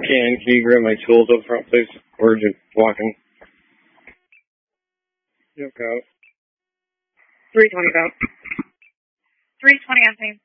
Can you grab my tools up front, please? Or just walking? Yep, out. 320 out. 320 on scene.